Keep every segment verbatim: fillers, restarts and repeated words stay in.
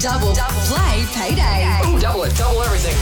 Double, double play payday. Ooh, double it, double everything.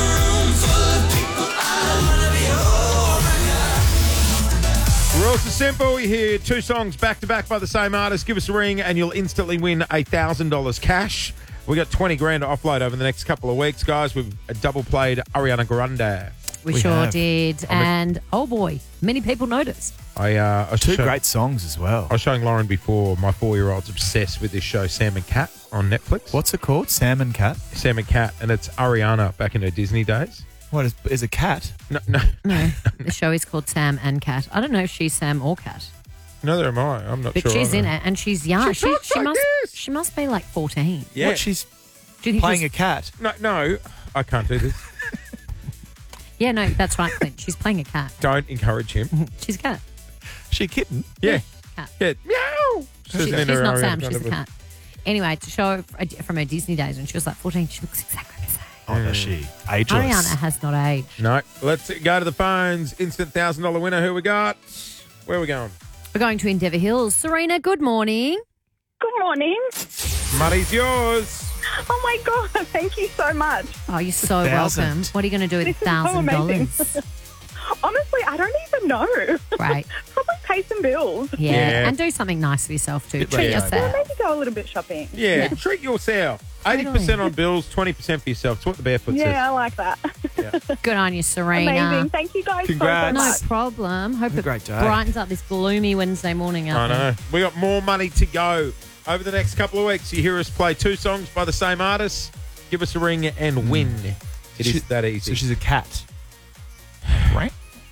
Rules are simple. You hear two songs back-to-back by the same artist. Give us a ring and you'll instantly win one thousand dollars cash. We got twenty grand to offload over the next couple of weeks, guys. We've double played Ariana Grande. We, We sure have. did. And, oh boy, many people noticed. I, uh, I was Two show- great songs as well. I was showing Lauren before. My four-year-old's obsessed with this show, Sam and Cat, on Netflix. What's it called? Sam and Cat? Sam and Cat, and it's Ariana back in her Disney days. What is is a cat? No, no, No, the show is called Sam and Cat. I don't know if she's Sam or Cat, neither am I. I'm not but sure. she's I in know. it and she's young. She She, talks she like must this. she must be like fourteen. Yeah. What, she's Do you think playing she's- a cat? No, no, I can't do this. Yeah, no, that's right, Clint. She's playing a cat. Don't encourage him. She's a cat. She a kitten? Yeah. Cat. Yeah. Meow. She- Says she's in her not Ariana Sam, Grande she's a voice. cat. Anyway, to show her from her Disney days when she was like fourteen, she looks exactly the same. Oh, no, she ageless. Ariana has not aged. No, let's go to the phones. Instant one thousand dollars winner. Who we got? Where are we going? We're going to Endeavour Hills. Serena, good morning. Good morning. Money's yours. Oh my God, thank you so much. Oh, you're so Thousand. welcome. What are you going to do with This a is so thousand amazing. dollars? Honestly, I don't even know. Right. Probably pay some bills. Yeah. Yeah. and do something nice for yourself too. Bit Treat retro. yourself. Maybe go a little bit shopping. Yeah, Yeah. treat yourself. eighty percent Totally. on bills, twenty percent for yourself. It's what the barefoot Yeah, I like that. Good on you, Serena. Amazing. Thank you guys Congrats. so, so No much. problem. Hope a it great day. brightens up this gloomy Wednesday morning says. out I there. know. We got more money to go. Over the next couple of weeks, you hear us play two songs by the same artist. Give us a ring and win. It is She- that easy. So she's a cat. Right?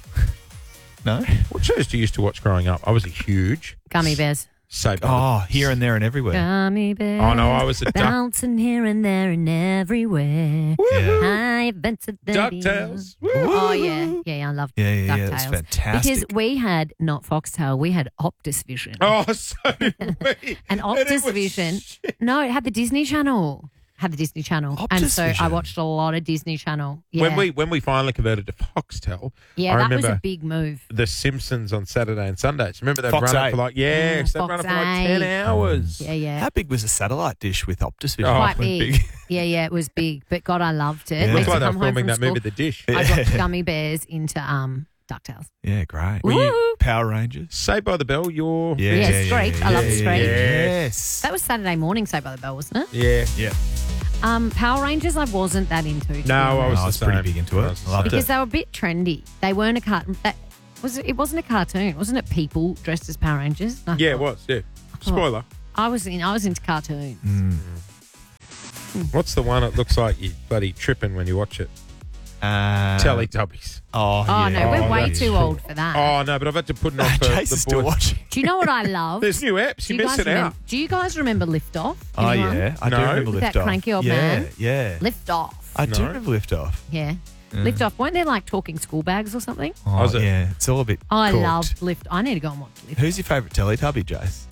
No? What shows do you used to watch growing up? I was a huge Gummy bears. Saved by Oh, here and there and everywhere. Gummy bears. Oh, no, I was a duck. Bouncing here and there and everywhere. Yeah. High adventure the DuckTales. Woo. Oh, yeah. Yeah, yeah, I love Yeah, yeah, yeah, DuckTales. that's fantastic. Because we had, not Foxtel, we had Optus Vision. Oh, so did we. And it Optus was Vision, shit. no, it had the Disney Channel. Had the Disney Channel. and Optus so I Vision. watched a lot of Disney Channel. Yeah, When we when we finally converted to Foxtel, yeah I that was remember a big move. The Simpsons on Saturday and Sundays. Remember they'd Fox run it eight. for like yeah, Mm, they'd run it Fox for like ten eight. hours. Yeah, yeah. How big was a satellite dish with Optus Vision? Oh, Quite When big. Yeah, yeah, it was big. But God, I loved it. Yeah. I Looks used to like they're come home filming from that school. movie, The Dish. I dropped gummy bears into um DuckTales. Yeah, great. Woo. Were you Power Rangers? Saved by the Bell, you're Yeah, Yeah, yeah, Screech. yeah, I love yeah, Screech. yeah. Yes. That was Saturday morning, Saved by the Bell, wasn't it? yeah. yeah. Um, Power Rangers, I wasn't that into. to be No, I was, I the was pretty same. big into it. I was the I loved same. because they were a bit trendy. They weren't a cartoon. That was it. Wasn't a cartoon, wasn't it? People dressed as Power Rangers. No. Yeah, it was. Yeah. Spoiler. I was in. I was into cartoons. Mm. What's the one that looks like you bloody tripping when you watch it? Uh, Teletubbies. Oh, Oh yeah. no, we're Oh, way that's too true. old for that. Oh no, but I've had to put it on for Chase the is still boys. watching. Do you know what I love? There's new apps. do You you miss guys it remember? out. Do you guys remember Lift Off? Oh, Anyone? yeah. I do No. remember With Lift that Off. cranky old yeah, man? Yeah. Lift Off. I do No. remember Lift Off. Yeah. Lift Off. Weren't they like talking school bags or something? Oh, Was it? yeah. It's all a bit Oh, I cooked. love Lift. I need to go and watch Lift. Who's your favourite Teletubby, Jace?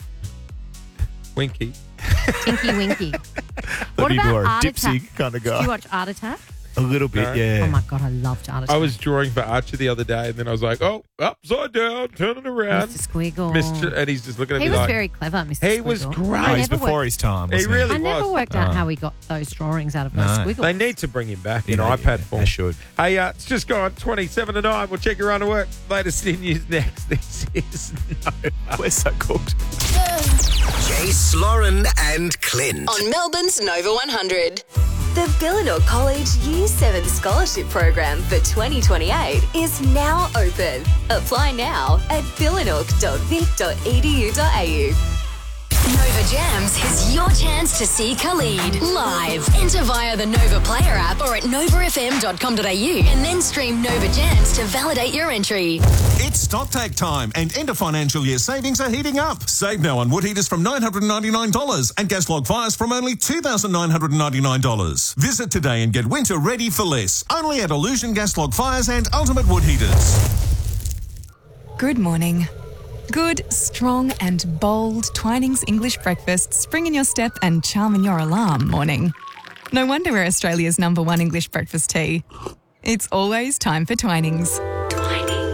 Winky. Tinky Winky. The What big about or a Art Dipsy Attack? kind of Do guy. you watch Art Attack? A little bit, No. yeah. Oh my god, I loved Art Attack. I was drawing for Archer the other day, and then I was like, "Oh, upside down, turning around." Mister Squiggle. Mister and he's just looking at He me was like, very clever, Mister He was Squiggle. great. I Oh, he's never before worked, his time, He wasn't really I never was. worked out Oh. how he got those drawings out of No. those squiggles. They need to bring him back in Yeah, iPad yeah, form. they should. Hey, uh, it's just gone twenty-seven to nine. We'll check your run to work. Latest in news next. This is Nova. We're so cooked. Jace, Lauren, and Clint. On Melbourne's Nova one hundred. The Billanook College Year seven Scholarship Program for twenty twenty-eight is now open. Apply now at billanook dot vic dot e d u dot a u. Nova Jams is your chance to see Khalid live. Enter via the Nova Player app or at nova f m dot com dot a u and then stream Nova Jams to validate your entry. It's stock take time and end of financial year savings are heating up. Save now on wood heaters from nine hundred ninety-nine dollars and gas log fires from only two thousand nine hundred ninety-nine dollars. Visit today and get winter ready for less. Only at Illusion Gas Log Fires and Ultimate Wood Heaters. Good morning. Good, strong and bold Twinings English breakfast spring in your step and charm in your alarm morning. No wonder we're Australia's number one English breakfast tea. It's always time for Twinings.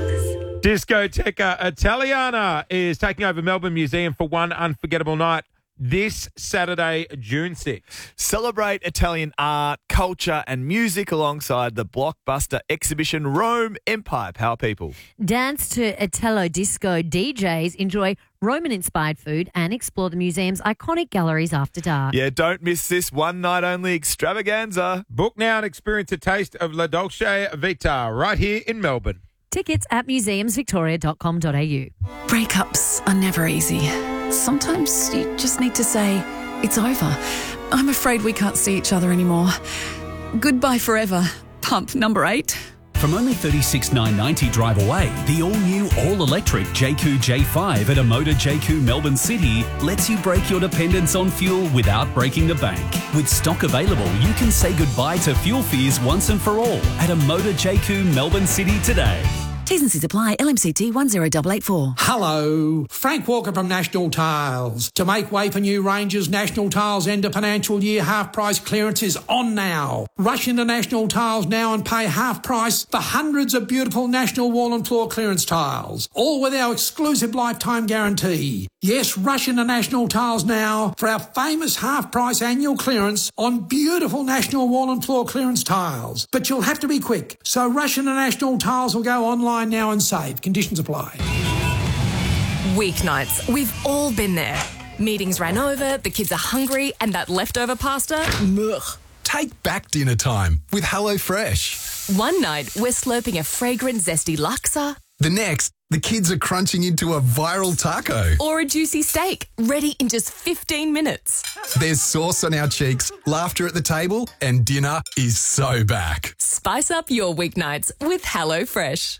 Discoteca Italiana is taking over Melbourne Museum for one unforgettable night. this Saturday, June sixth. Celebrate Italian art, culture and music alongside the blockbuster exhibition Rome Empire Power People. Dance to Italo Disco D Js, enjoy Roman-inspired food and explore the museum's iconic galleries after dark. Yeah, don't miss this one-night-only extravaganza. Book now and experience a taste of La Dolce Vita right here in Melbourne. Tickets at museums victoria dot com dot a u. Breakups are never easy. Sometimes you just need to say, it's over. I'm afraid we can't see each other anymore. Goodbye forever. Pump number eight. From only thirty-six thousand nine hundred ninety drive away, the all-new, all-electric J Q J five at Amoda J Q Melbourne City lets you break your dependence on fuel without breaking the bank. With stock available, you can say goodbye to fuel fears once and for all at Amoda J Q Melbourne City today. T's and C's apply. L M C T one zero eight eight four. Hello, Frank Walker from National Tiles. To make way for new ranges, National Tiles end of financial year half price clearance is on now. Rush into National Tiles now and pay half price for hundreds of beautiful National wall and floor clearance tiles, all with our exclusive lifetime guarantee. Yes, rush into National Tiles now for our famous half price annual clearance on beautiful National wall and floor clearance tiles. But you'll have to be quick, so rush into National Tiles or go online now and save. Conditions apply. Weeknights. We've all been there. Meetings ran over, the kids are hungry, and that leftover pasta? Ugh. Take back dinner time with HelloFresh. One night, we're slurping a fragrant, zesty laksa. The next, the kids are crunching into a viral taco. Or a juicy steak, ready in just fifteen minutes. There's sauce on our cheeks, laughter at the table, and dinner is so back. Spice up your weeknights with HelloFresh.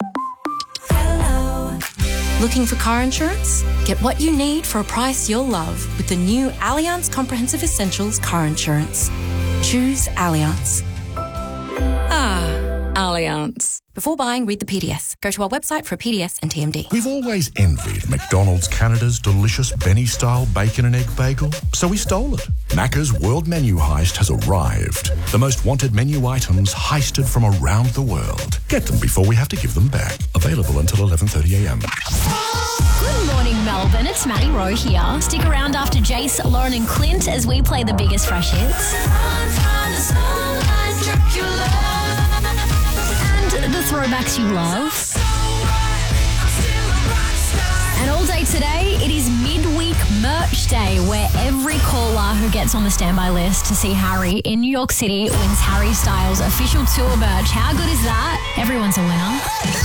Looking for car insurance? Get what you need for a price you'll love with the new Allianz Comprehensive Essentials car insurance. Choose Allianz. Ah, Allianz. Before buying, read the P D S. Go to our website for a P D S and T M D. We've always envied McDonald's Canada's delicious Benny-style bacon and egg bagel, so we stole it. Macca's World Menu Heist has arrived. The most wanted menu items heisted from around the world. Get them before we have to give them back. Available until eleven thirty a m. Good morning, Melbourne. It's Maddie Rowe here. Stick around after Jace, Lauren and Clint as we play the biggest fresh hits. And the throwbacks you love. And all day today, it is midweek merch day, where every caller who gets on the standby list to see Harry in New York City wins Harry Styles' official tour merch. How good is that? Everyone's a winner.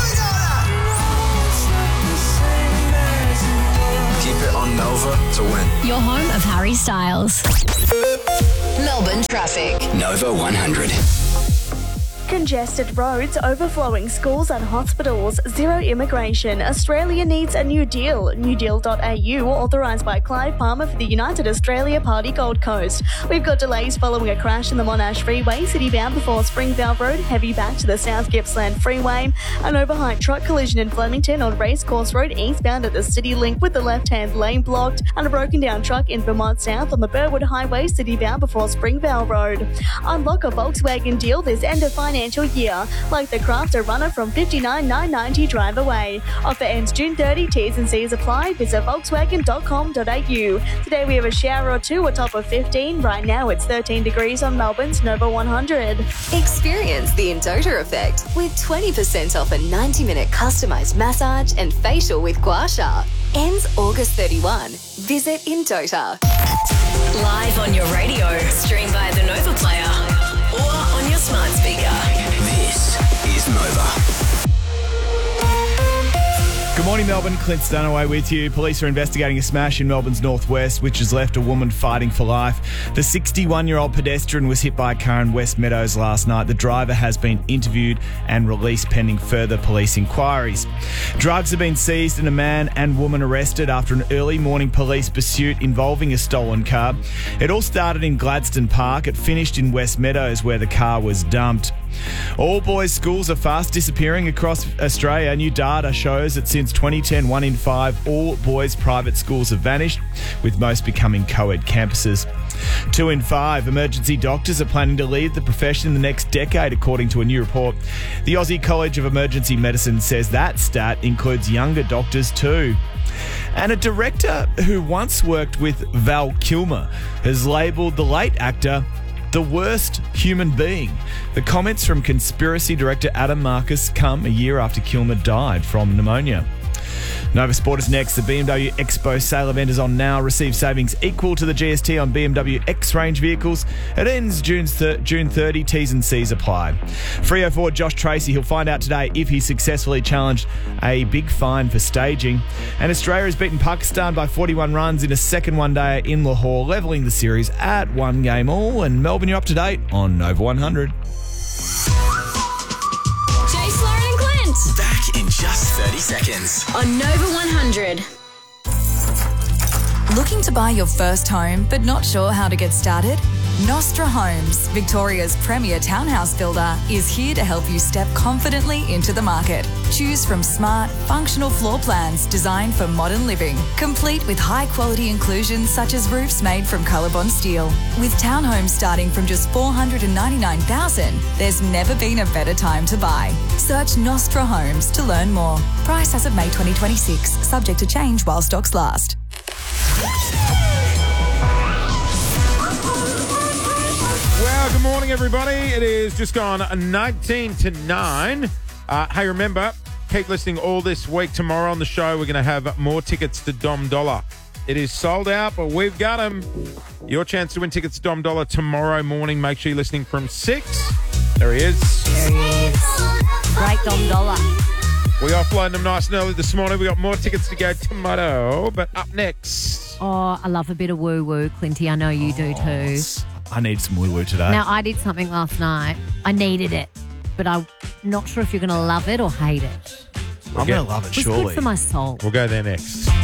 Keep it on Nova to win. Your home of Harry Styles. Melbourne traffic. Nova one hundred. Congested roads, overflowing schools and hospitals, zero immigration. Australia needs a new deal. new deal dot a u, authorised by Clive Palmer for the United Australia Party Gold Coast. We've got delays following a crash in the Monash Freeway, city-bound before Springvale Road, heavy back to the South Gippsland Freeway. An overheight truck collision in Flemington on Racecourse Road, eastbound at the City Link with the left-hand lane blocked. And a broken-down truck in Vermont South on the Burwood Highway, city-bound before Springvale Road. Unlock a Volkswagen deal this end of financial year, like the Crafter Runner from fifty-nine thousand nine hundred ninety drive away. Offer ends June thirtieth, T's and C's apply. Visit Volkswagen dot com dot a u. Today we have a shower or two, a top of fifteen. Right now it's thirteen degrees on Melbourne's Nova one hundred. Experience the Indota effect with twenty percent off a ninety minute customised massage and facial with Gua Sha. Ends August thirty-first. Visit Indota. Live on your radio, stream via the Nova Player, or on your smart speaker. This is Nova. Good morning, Melbourne. Clint Stanaway with you. Police are investigating a smash in Melbourne's northwest, which has left a woman fighting for life. The sixty-one-year-old pedestrian was hit by a car in West Meadows last night. The driver has been interviewed and released pending further police inquiries. Drugs have been seized and a man and woman arrested after an early morning police pursuit involving a stolen car. It all started in Gladstone Park. It finished in West Meadows, where the car was dumped. All boys' schools are fast disappearing across Australia. New data shows that since twenty ten, one in five all boys' private schools have vanished, with most becoming co-ed campuses. Two in five emergency doctors are planning to leave the profession in the next decade, according to a new report. The Aussie College of Emergency Medicine says that stat includes younger doctors too. And a director who once worked with Val Kilmer has labelled the late actor the worst human being. The comments from conspiracy director Adam Marcus come a year after Kilmer died from pneumonia. Nova Sport is next. The B M W Expo sale event is on now. Receive savings equal to the G S T on B M W X-Range vehicles. It ends June thirtieth. T's and C's apply. three oh four Josh Tracy. He'll find out today if he successfully challenged a big fine for staging. And Australia has beaten Pakistan by forty-one runs in a second one-day in Lahore, levelling the series at one game all. And Melbourne, you're up to date on Nova one hundred. Back in just thirty seconds. On Nova one hundred. Looking to buy your first home but not sure how to get started? Nostra Homes, Victoria's premier townhouse builder, is here to help you step confidently into the market. Choose from smart, functional floor plans designed for modern living, complete with high-quality inclusions such as roofs made from Colorbond steel. With townhomes starting from just four hundred ninety-nine thousand dollars, there's never been a better time to buy. Search Nostra Homes to learn more. Price as of May twenty twenty-six, subject to change while stocks last. Well, good morning, everybody. It is just gone nineteen to nine. Uh, hey, remember, keep listening all this week. Tomorrow on the show, we're going to have more tickets to Dom Dollar. It is sold out, but we've got them. Your chance to win tickets to Dom Dollar tomorrow morning. Make sure you're listening from six. There he is. There he is. Great Dom Dollar. We offloaded them nice and early this morning. We got more tickets to go tomorrow, but up next. Oh, I love a bit of woo-woo, Clinty. I know you do too. I need some woo-woo today. Now, I did something last night. I needed it, but I'm not sure if you're going to love it or hate it. I'm going to love it, It was surely. good for my soul. We'll go there next.